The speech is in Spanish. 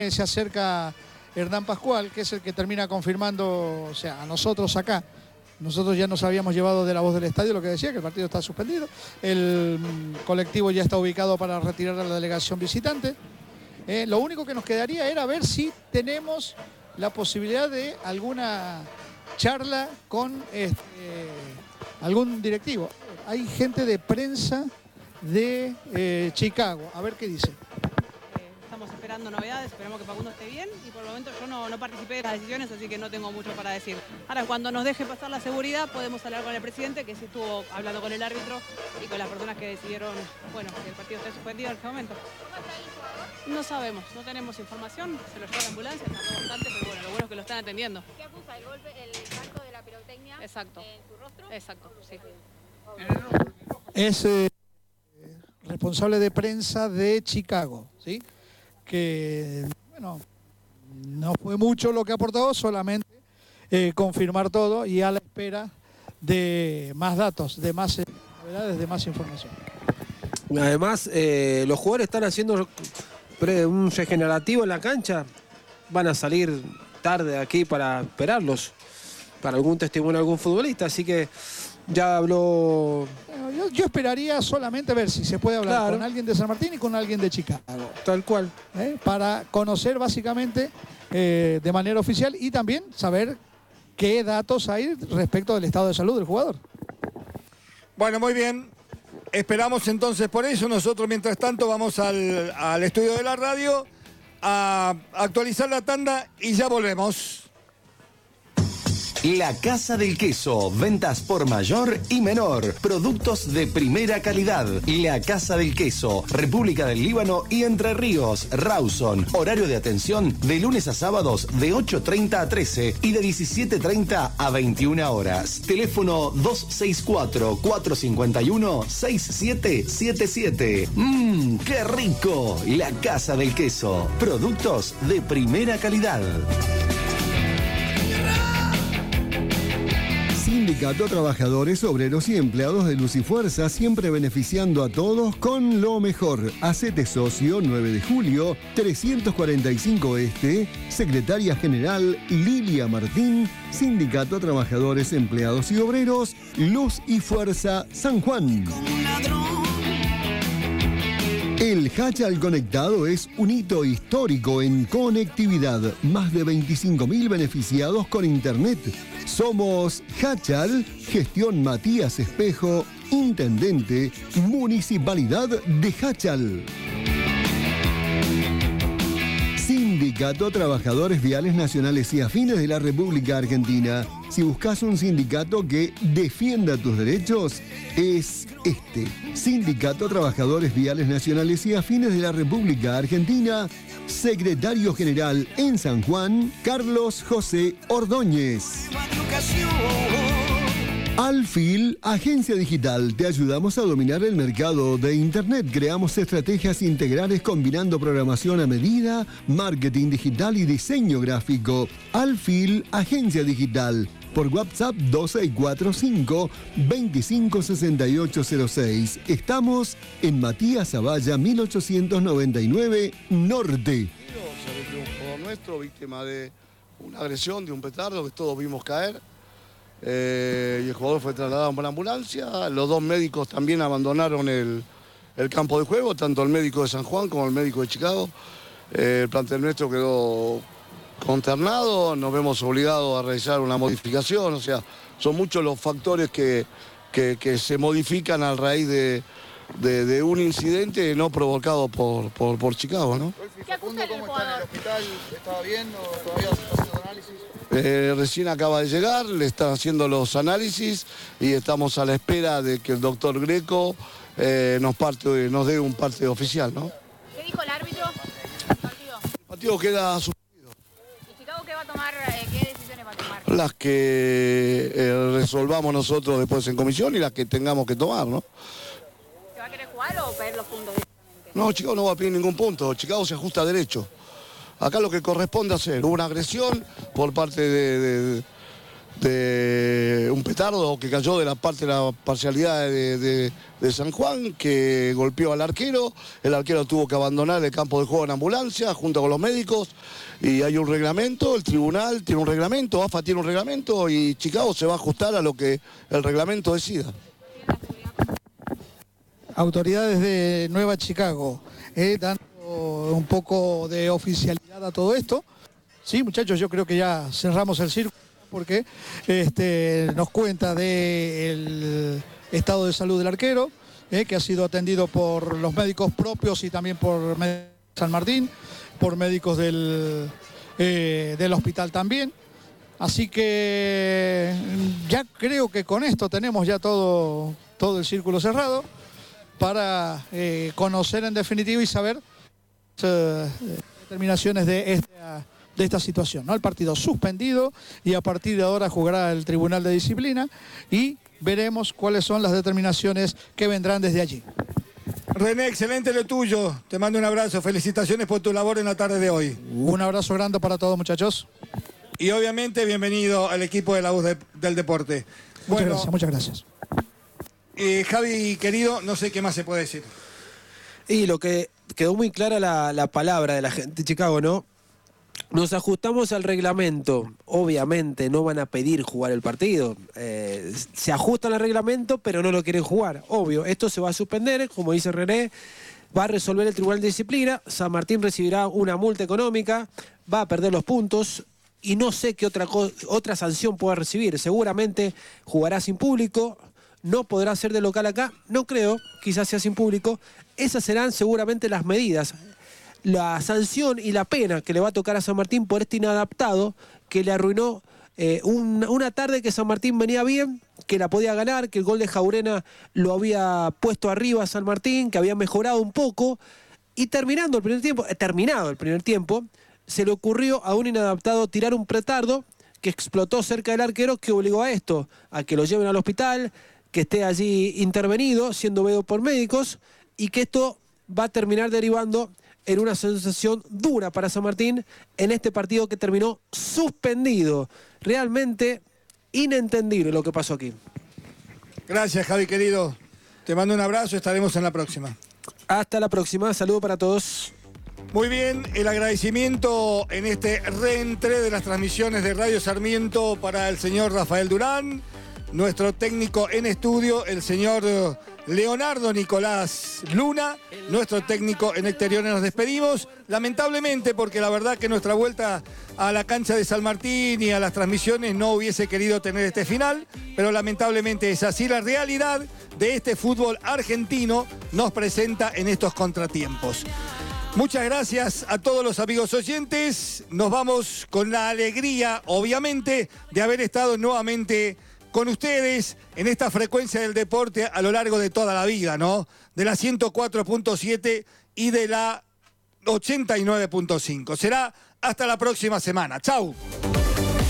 Se acerca Hernán Pascual, que es el que termina confirmando, o sea, a nosotros acá. Nosotros ya nos habíamos llevado de La Voz del Estadio lo que decía, que el partido está suspendido. El colectivo ya está ubicado para retirar a la delegación visitante. Lo único que nos quedaría era ver si tenemos la posibilidad de alguna charla con algún directivo. Hay gente de prensa de Chicago. A ver qué dice. Estamos esperando novedades, esperamos que Facundo esté bien y por el momento yo no participé de las decisiones, así que no tengo mucho para decir. Ahora, cuando nos deje pasar la seguridad, podemos hablar con el presidente, que sí estuvo hablando con el árbitro y con las personas que decidieron, bueno, que el partido esté suspendido en este momento. No sabemos, no tenemos información, se lo lleva la ambulancia, está todo bastante, pero bueno, lo bueno es que lo están atendiendo. ¿Qué acusa? ¿El golpe, el impacto de la pirotecnia Exacto. en su rostro? Exacto, sí. Es responsable de prensa de Chicago, ¿sí? Que, bueno, no fue mucho lo que aportó, solamente confirmar todo y a la espera de más datos, de más novedades, de más información. Además, los jugadores están haciendo un regenerativo en la cancha, van a salir tarde aquí para esperarlos, para algún testimonio de algún futbolista, así que ya habló... Yo esperaría solamente ver si se puede hablar Claro. con alguien de San Martín y con alguien de Chicago. Tal cual. Para conocer básicamente de manera oficial y también saber qué datos hay respecto del estado de salud del jugador. Bueno, muy bien. Esperamos entonces por eso. Nosotros, mientras tanto, vamos al estudio de la radio a actualizar la tanda y ya volvemos. La Casa del Queso, ventas por mayor y menor, productos de primera calidad. La Casa del Queso, República del Líbano y Entre Ríos, Rawson. Horario de atención de lunes a sábados de 8:30 a 13 y de 17:30 a 21 horas. Teléfono 264-451-6777. ¡Qué rico! La Casa del Queso, productos de primera calidad. Sindicato Trabajadores, Obreros y Empleados de Luz y Fuerza, siempre beneficiando a todos con lo mejor. Hacete socio, 9 de julio, 345 Este, Secretaria General Lilia Martín, Sindicato Trabajadores, Empleados y Obreros, Luz y Fuerza, San Juan. El Hachal Conectado es un hito histórico en conectividad. Más de 25.000 beneficiados con internet. Somos Hachal, gestión Matías Espejo, intendente, Municipalidad de Hachal. Sindicato Trabajadores Viales Nacionales y Afines de la República Argentina. Si buscas un sindicato que defienda tus derechos, es este. Sindicato Trabajadores Viales Nacionales y Afines de la República Argentina. Secretario General en San Juan, Carlos José Ordóñez. Alfil, agencia digital, te ayudamos a dominar el mercado de Internet. Creamos estrategias integrales combinando programación a medida, marketing digital y diseño gráfico. Alfil, agencia digital. Por WhatsApp 2645-256806. Estamos en Matías Zavalla, 1899 Norte. Sobre el triunfo nuestro, víctima de una agresión, de un petardo que todos vimos caer. Y el jugador fue trasladado por ambulancia. Los dos médicos también abandonaron el campo de juego, tanto el médico de San Juan como el médico de Chicago. El plantel nuestro quedó consternado, nos vemos obligados a realizar una modificación. O sea, son muchos los factores que se modifican a raíz de un incidente no provocado por Chicago, ¿no? ¿Qué acusa el jugador? ¿Estaba bien o todavía se está haciendo análisis? Recién acaba de llegar, le están haciendo los análisis y estamos a la espera de que el doctor Greco nos dé un parte oficial, ¿no? ¿Qué dijo el árbitro? El partido queda suspendido. ¿Y Chicago qué va a tomar? ¿Qué decisiones va a tomar? Las que resolvamos nosotros después en comisión y las que tengamos que tomar, ¿no? ¿Se va a querer jugar o perder los puntos directamente? No, Chicago no va a pedir ningún punto, Chicago se ajusta a derecho. Acá lo que corresponde hacer, hubo una agresión por parte de un petardo que cayó de la parcialidad de San Juan, que golpeó al arquero. El arquero tuvo que abandonar el campo de juego en ambulancia junto con los médicos, y hay un reglamento, el tribunal tiene un reglamento, AFA tiene un reglamento, y Chicago se va a ajustar a lo que el reglamento decida. Autoridades de Nueva Chicago, dando un poco de oficialidad a todo esto. Sí, muchachos, yo creo que ya cerramos el círculo, porque nos cuenta del estado de salud del arquero, que ha sido atendido por los médicos propios y también por San Martín, por médicos del hospital también. Así que ya creo que con esto tenemos ya todo el círculo cerrado para conocer en definitiva y saber determinaciones de esta situación, ¿no? El partido suspendido, y a partir de ahora jugará el Tribunal de Disciplina y veremos cuáles son las determinaciones que vendrán desde allí. René, excelente lo tuyo. Te mando un abrazo. Felicitaciones por tu labor en la tarde de hoy. Un abrazo grande para todos, muchachos. Y obviamente bienvenido al equipo de la voz del deporte. Muchas gracias. Javi, querido, no sé qué más se puede decir. Y lo que quedó muy clara la palabra de la gente de Chicago, ¿no? Nos ajustamos al reglamento. Obviamente no van a pedir jugar el partido. Se ajustan al reglamento, pero no lo quieren jugar. Obvio, esto se va a suspender, como dice René. Va a resolver el Tribunal de Disciplina. San Martín recibirá una multa económica. Va a perder los puntos. Y no sé qué otra sanción pueda recibir. Seguramente jugará sin público. No podrá ser de local acá. No creo, quizás sea sin público. Esas serán seguramente las medidas. La sanción y la pena que le va a tocar a San Martín por este inadaptado que le arruinó una tarde que San Martín venía bien, que la podía ganar, que el gol de Jaurena lo había puesto arriba a San Martín, que había mejorado un poco, y terminado el primer tiempo, se le ocurrió a un inadaptado tirar un petardo que explotó cerca del arquero, que obligó a esto, a que lo lleven al hospital, que esté allí intervenido, siendo vedo por médicos, y que esto va a terminar derivando en una sensación dura para San Martín en este partido que terminó suspendido. Realmente inentendible lo que pasó aquí. Gracias, Javi, querido. Te mando un abrazo, estaremos en la próxima. Hasta la próxima, saludo para todos. Muy bien, el agradecimiento en este reentré de las transmisiones de Radio Sarmiento para el señor Rafael Durán, nuestro técnico en estudio, el señor Leonardo Nicolás Luna, nuestro técnico en exteriores. Nos despedimos, lamentablemente, porque la verdad que nuestra vuelta a la cancha de San Martín y a las transmisiones no hubiese querido tener este final, pero lamentablemente es así la realidad de este fútbol argentino, nos presenta en estos contratiempos. Muchas gracias a todos los amigos oyentes, nos vamos con la alegría, obviamente, de haber estado nuevamente con ustedes en esta frecuencia del deporte a lo largo de toda la vida, ¿no? De la 104.7 y de la 89.5. Será hasta la próxima semana. ¡Chau!